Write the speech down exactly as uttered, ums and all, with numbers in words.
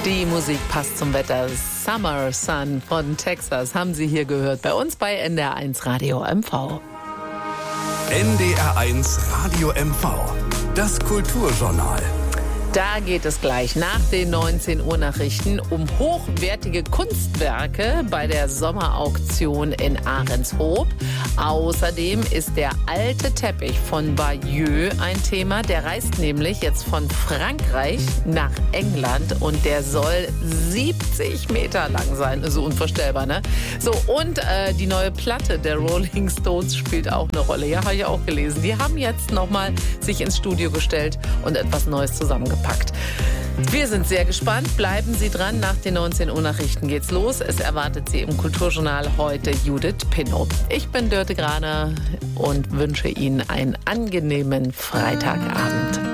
Die Musik passt zum Wetter. Summer Sun von Texas haben Sie hier gehört. Bei uns bei N D R eins Radio M V. N D R eins Radio M V. Das Kulturjournal. Da geht es gleich nach den neunzehn Uhr Nachrichten um hochwertige Kunstwerke bei der Sommerauktion in Ahrenshoop. Außerdem ist der alte Teppich von Bayeux ein Thema. Der reist nämlich jetzt von Frankreich nach England und der soll siebzig Meter lang sein. So unvorstellbar, ne? So, und äh, die neue Platte der Rolling Stones spielt auch eine Rolle. Ja, habe ich auch gelesen. Die haben jetzt nochmal sich ins Studio gestellt und etwas Neues zusammengepackt. Wir sind sehr gespannt. Bleiben Sie dran. Nach den neunzehn Uhr Nachrichten geht's los. Es erwartet Sie im Kulturjournal heute Judith Pinnow. Ich bin Dörte Graner und wünsche Ihnen einen angenehmen Freitagabend.